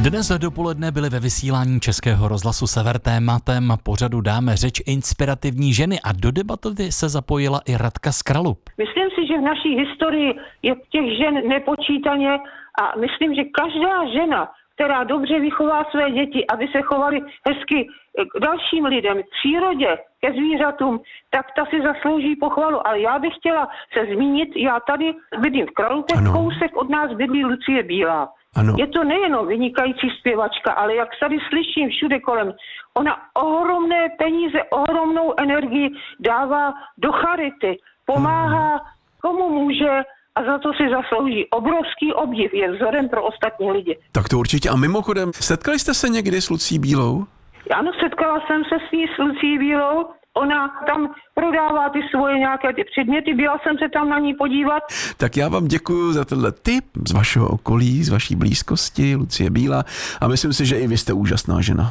Dnes dopoledne byly ve vysílání Českého rozhlasu Sever tématem pořadu Dáme řeč inspirativní ženy a do debaty se zapojila i Radka z Kralup. Myslím si, že v naší historii je těch žen nepočítaně a myslím, že každá žena, která dobře vychová své děti, aby se chovaly hezky k dalším lidem, k přírodě, ke zvířatům, tak ta si zaslouží pochvalu. Ale já bych chtěla se zmínit, já tady bydlím v Kralupech, kousek od nás bydlí Lucie Bílá. Ano. Je to nejenom vynikající zpěvačka, ale jak tady slyším všude kolem, ona ohromné peníze, ohromnou energii dává do charity, pomáhá komu může a za to si zaslouží obrovský obdiv, je vzorem pro ostatní lidi. Tak to určitě. A mimochodem, setkali jste se někdy s Lucí Bílou? Ano, setkala jsem se s Lucí Bílou. Ona tam prodává ty svoje nějaké ty předměty, byla jsem se tam na ní podívat. Tak já vám děkuju za tenhle tip z vašeho okolí, z vaší blízkosti, Lucie Bílá. A myslím si, že i vy jste úžasná žena.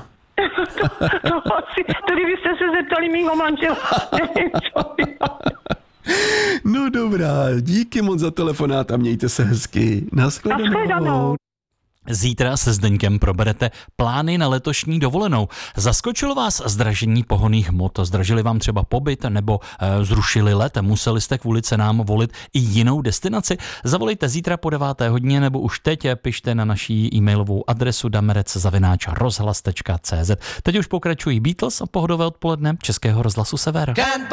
to kdybyste se zeptali mýho manžela, nevím, co by. No dobrá, díky moc za telefonát a mějte se hezky. Nashledanou. Zítra se Zdeňkem proberete plány na letošní dovolenou. Zaskočilo vás zdražení pohonných hmot? Zdražili vám třeba pobyt nebo zrušili let? Museli jste kvůli cenám volit i jinou destinaci? Zavolejte zítra po 9. hodině nebo už teď pište na naší e-mailovou adresu damerec@rozhlas.cz. Teď už pokračují Beatles a pohodové odpoledne Českého rozhlasu Sever.